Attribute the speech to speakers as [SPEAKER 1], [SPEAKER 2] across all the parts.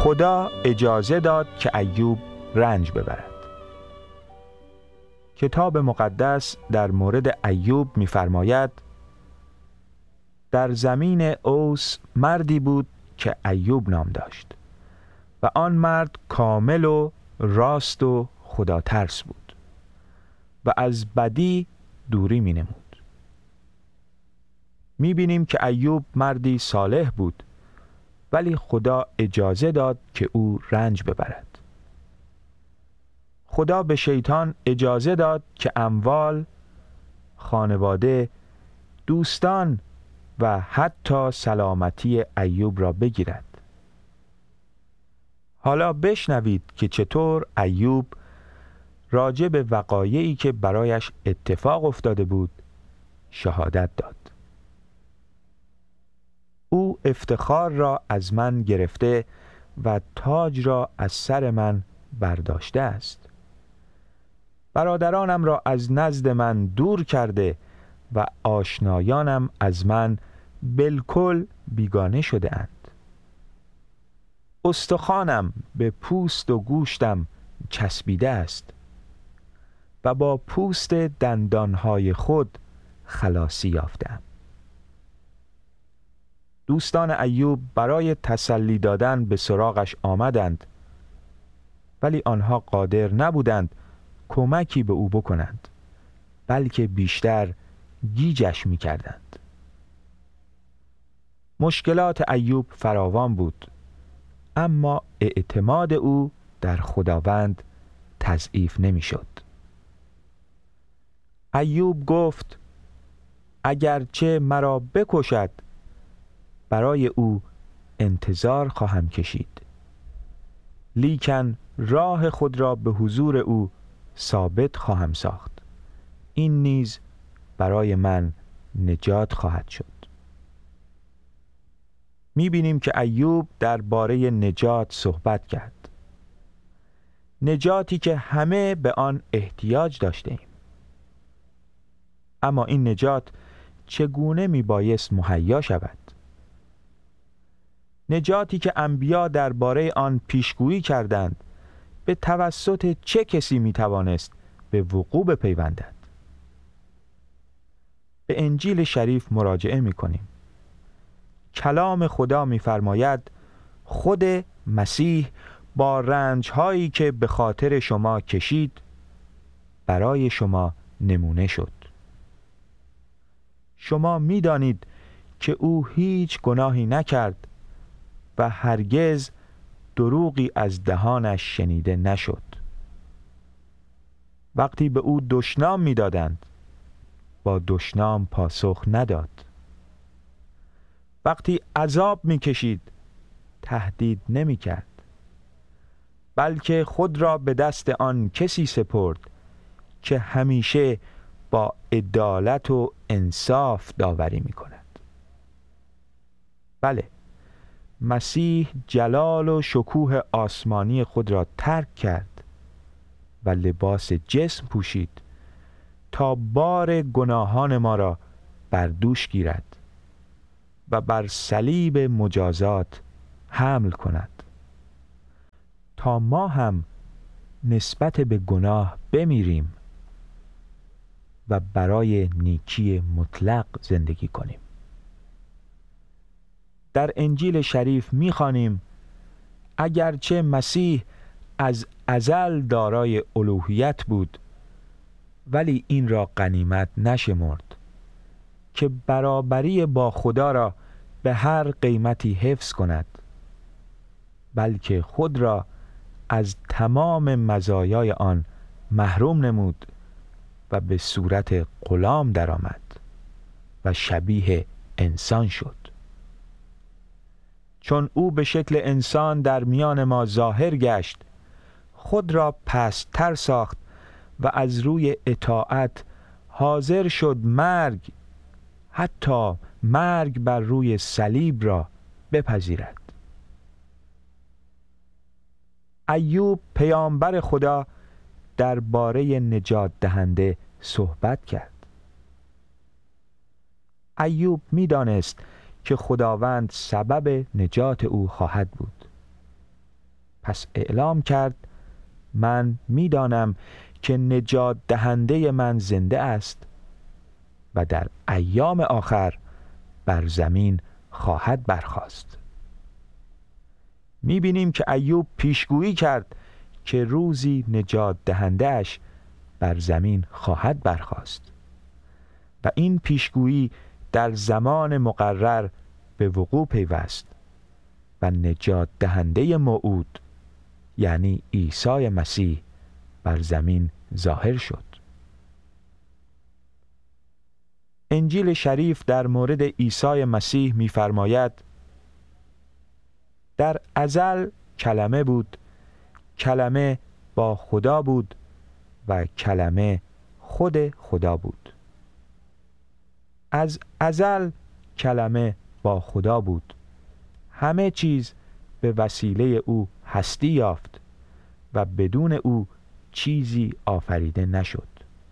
[SPEAKER 1] خدا اجازه داد که ایوب رنج ببرد. کتاب مقدس در مورد ایوب می‌فرماید در زمین اوس مردی بود که ایوب نام داشت و آن مرد کامل و راست و خداترس بود و از بدی دوری می‌نمود. می‌بینیم که ایوب مردی صالح بود، ولی خدا اجازه داد که او رنج ببرد. خدا به شیطان اجازه داد که اموال، خانواده، دوستان و حتی سلامتی ایوب را بگیرد. حالا بشنوید که چطور ایوب راجع به وقایعی که برایش اتفاق افتاده بود شهادت داد. او افتخار را از من گرفته و تاج را از سر من برداشته است. برادرانم را از نزد من دور کرده و آشنایانم از من بالکل بیگانه شده اند. استخوانم به پوست و گوشتم چسبیده است و با پوست دندانهای خود خلاصی یافتم. دوستان ایوب برای تسلی دادن به سراغش آمدند، ولی آنها قادر نبودند کمکی به او بکنند، بلکه بیشتر گیجش می‌کردند. مشکلات ایوب فراوان بود، اما اعتماد او در خداوند تضعیف نمی‌شد. ایوب گفت اگرچه مرا بکشد برای او انتظار خواهم کشید، لیکن راه خود را به حضور او ثابت خواهم ساخت. این نیز برای من نجات خواهد شد. می‌بینیم که ایوب درباره نجات صحبت کرد. نجاتی که همه به آن احتیاج داشتیم. اما این نجات چگونه میبایست مهیا شود؟ نجاتی که انبیا درباره آن پیشگویی کردند به توسط چه کسی میتوانست به وقوع بپیوندد؟ به انجیل شریف مراجعه میکنیم. کلام خدا میفرماید خود مسیح با رنج‌هایی که به خاطر شما کشید برای شما نمونه شد. شما می‌دانید که او هیچ گناهی نکرد و هرگز دروغی از دهانش شنیده نشد. وقتی به او دشنام می‌دادند با دشنام پاسخ نداد. وقتی عذاب می‌کشید تهدید نمی‌کرد، بلکه خود را به دست آن کسی سپرد که همیشه با عدالت و انصاف داوری می‌کند. بله، مسیح جلال و شکوه آسمانی خود را ترک کرد و لباس جسم پوشید تا بار گناهان ما را بر دوش گیرد و بر صلیب مجازات حمل کند تا ما هم نسبت به گناه بمیریم و برای نیکی مطلق زندگی کنیم. در انجیل شریف می‌خوانیم اگرچه مسیح از ازل دارای الوهیت بود، ولی این را غنیمت نشمرد که برابری با خدا را به هر قیمتی حفظ کند، بلکه خود را از تمام مزایای آن محروم نمود و به صورت غلام درآمد و شبیه انسان شد. چون او به شکل انسان در میان ما ظاهر گشت، خود را پست‌تر ساخت و از روی اطاعت حاضر شد مرگ، حتی مرگ بر روی صلیب را بپذیرد. ایوب پیامبر خدا درباره نجات دهنده صحبت کرد. ایوب می‌دانست که خداوند سبب نجات او خواهد بود. پس اعلام کرد من می‌دانم که نجات دهنده من زنده است و در ایام آخر بر زمین خواهد برخاست. می‌بینیم که ایوب پیشگویی کرد که روزی نجات دهنده‌اش بر زمین خواهد برخاست و این پیشگویی در زمان مقرر به وقوع پیوست و نجات دهنده موعود یعنی عیسی مسیح بر زمین ظاهر شد. انجیل شریف در مورد عیسی مسیح می‌فرماید در ازل کلمه بود، کلمه با خدا بود و کلمه خود خدا بود. از ازل کلمه با خدا بود. همه چیز به وسیله او هستی یافت و بدون او چیزی آفریده نشد.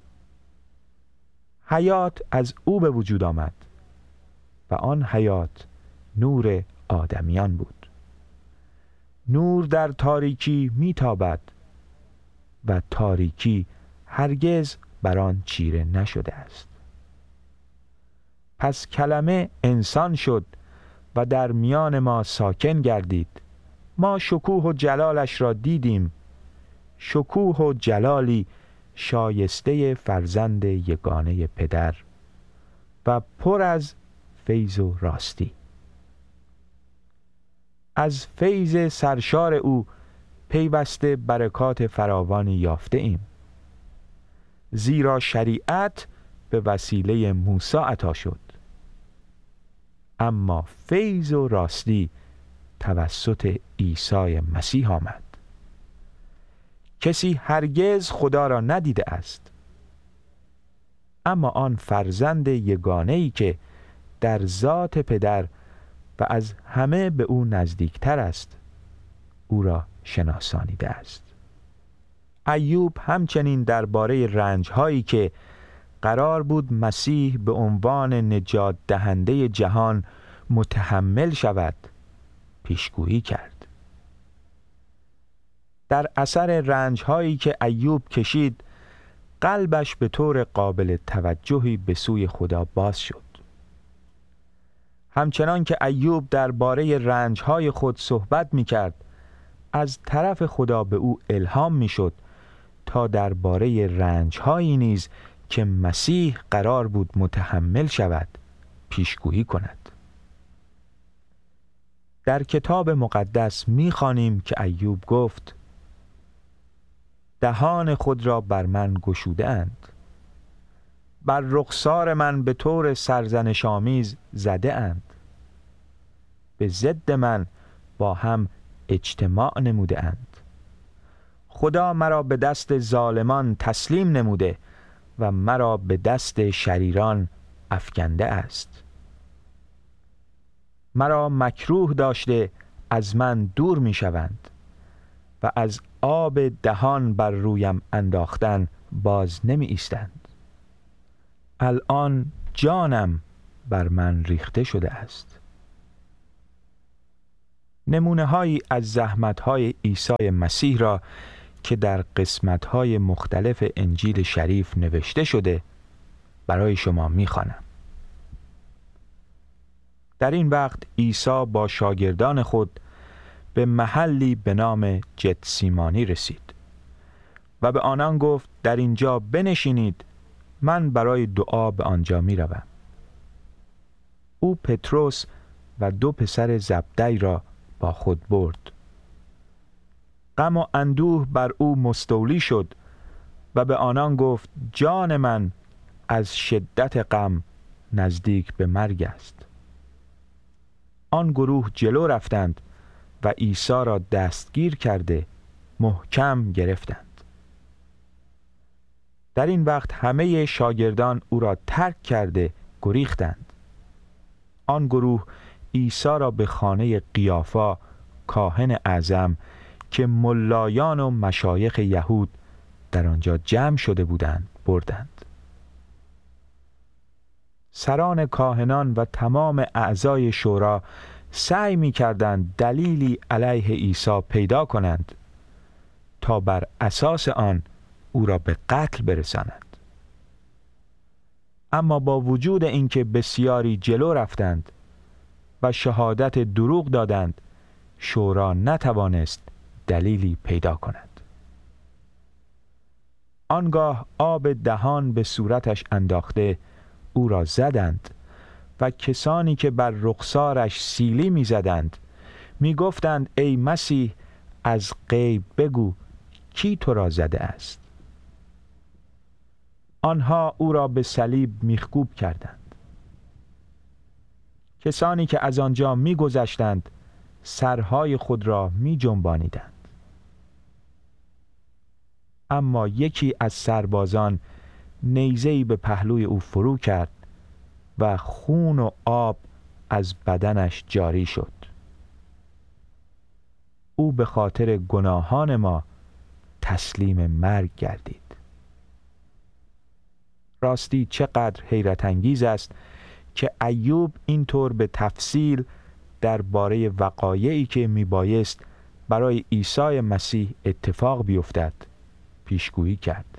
[SPEAKER 1] حیات از او به وجود آمد و آن حیات نور آدمیان بود. نور در تاریکی میتابد و تاریکی هرگز بر آن چیره نشده است. پس کلمه انسان شد و در میان ما ساکن گردید. ما شکوه و جلالش را دیدیم، شکوه و جلالی شایسته فرزند یگانه پدر و پر از فیض و راستی. از فیض سرشار او پیوسته برکات فراوانی یافته ایم، زیرا شریعت به وسیله موسی عطا شد، اما فیض و راستی توسط عیسی مسیح آمد. کسی هرگز خدا را ندیده است، اما آن فرزند یگانه‌ای که در ذات پدر و از همه به او نزدیکتر است او را شناسانیده است. ایوب همچنین درباره رنج‌هایی که قرار بود مسیح به عنوان نجات دهنده جهان متحمل شود پیشگویی کرد. در اثر رنج‌هایی که ایوب کشید قلبش به طور قابل توجهی به سوی خدا باز شد. همچنان که ایوب درباره رنج‌های خود صحبت می‌کرد، از طرف خدا به او الهام می‌شد تا درباره رنج‌هایی نیز که مسیح قرار بود متحمل شود پیشگویی کند. در کتاب مقدس می‌خوانیم که ایوب گفت دهان خود را بر من گشوده‌اند، بر رخسار من به طور سرزنش‌آمیز زده‌اند، به ضد من با هم اجتماع نموده‌اند. خدا مرا به دست ظالمان تسلیم نموده و مرا به دست شریران افکنده است. مرا مکروه داشته از من دور می شوند و از آب دهان بر رویم انداختن باز نمی ایستند. الان جانم بر من ریخته شده است. نمونه هایی از زحمت های عیسی مسیح را که در قسمت های مختلف انجیل شریف نوشته شده برای شما می خوانم. در این وقت عیسی با شاگردان خود به محلی به نام جتسیمانی رسید و به آنان گفت در اینجا بنشینید، من برای دعا به آنجا می روم. او پتروس و 2 پسر زبدی را با خود برد. غم و اندوه بر او مستولی شد و به آنان گفت جان من از شدت غم نزدیک به مرگ است. آن گروه جلو رفتند و عیسی را دستگیر کرده محکم گرفتند. در این وقت همه شاگردان او را ترک کرده گریختند. آن گروه عیسی را به خانه قیافا کاهن اعظم که ملایان و مشایخ یهود در آنجا جمع شده بودند بردند. سران کاهنان و تمام اعضای شورا سعی می کردند دلیلی علیه عیسی پیدا کنند تا بر اساس آن او را به قتل برسانند. اما با وجود اینکه بسیاری جلو رفتند و شهادت دروغ دادند، شورا نتوانست دلیلی پیدا کند. آنگاه آب دهان به صورتش انداخته او را زدند و کسانی که بر رخسارش سیلی می زدند می گفتند ای مسیح، از غیب بگو کی تو را زده است. آنها او را به صلیب میخکوب کردند. کسانی که از آنجا می گذشتند سرهای خود را می جنبانیدند. اما یکی از سربازان نیزه‌ای به پهلوی او فرو کرد و خون و آب از بدنش جاری شد. او به خاطر گناهان ما تسلیم مرگ گردید. راستی چقدر حیرت انگیز است که ایوب اینطور به تفصیل درباره وقایعی که میبایست برای عیسی مسیح اتفاق بیفتد پیشگویی کرد.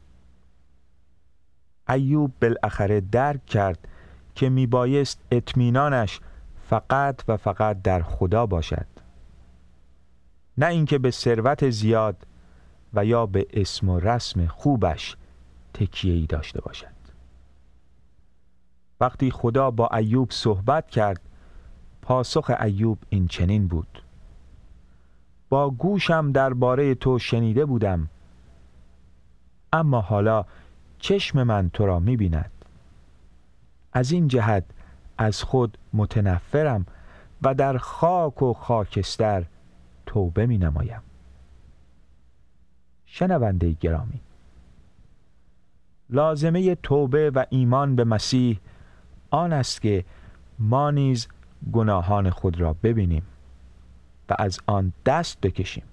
[SPEAKER 1] ایوب بالاخره درک کرد که میبایست اطمینانش فقط و فقط در خدا باشد، نه اینکه به ثروت زیاد و یا به اسم و رسم خوبش تکیه‌ای داشته باشد. وقتی خدا با ایوب صحبت کرد، پاسخ ایوب این چنین بود: با گوشم درباره تو شنیده بودم، اما حالا چشم من تو را می‌بیند. از این جهت از خود متنفرم و در خاک و خاکستر توبه می‌نمایم. شنونده گرامی، لازمه توبه و ایمان به مسیح آن است که ما نیز گناهان خود را ببینیم و از آن دست بکشیم.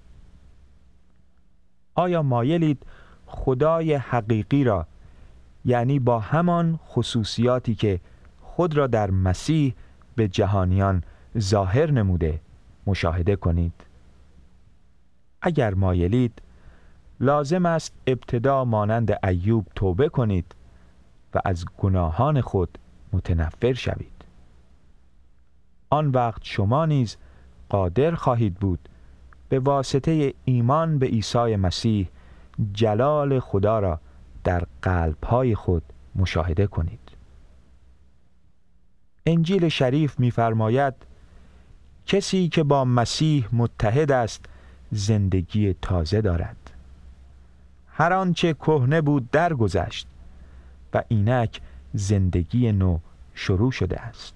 [SPEAKER 1] آیا مایلید خدای حقیقی را، یعنی با همان خصوصیاتی که خود را در مسیح به جهانیان ظاهر نموده مشاهده کنید؟ اگر مایلید، لازم است ابتدا مانند ایوب توبه کنید و از گناهان خود متنفر شوید. آن وقت شما نیز قادر خواهید بود به واسطه ایمان به عیسی مسیح جلال خدا را در قلب‌های خود مشاهده کنید. انجیل شریف می‌فرماید کسی که با مسیح متحد است زندگی تازه دارد. هر آنچه کهنه بود درگذشت و اینک زندگی نو شروع شده است.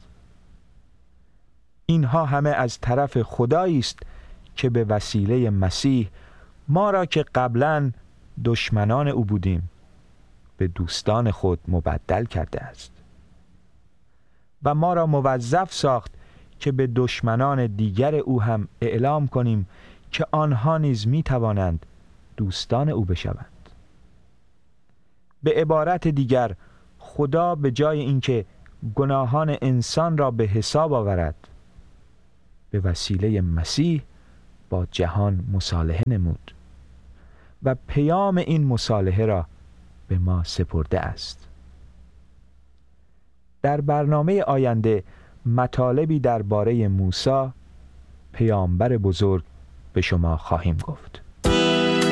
[SPEAKER 1] اینها همه از طرف خدایی است که به وسیله مسیح ما را که قبلاً دشمنان او بودیم به دوستان خود مبدل کرده است و ما را موظف ساخت که به دشمنان دیگر او هم اعلام کنیم که آنها نیز می توانند دوستان او بشوند. به عبارت دیگر، خدا به جای اینکه گناهان انسان را به حساب آورد، به وسیله مسیح با جهان مصالحه نمود و پیام این مصالحه را به ما سپرده است. در برنامه آینده مطالبی درباره موسی پیامبر بزرگ به شما خواهیم گفت.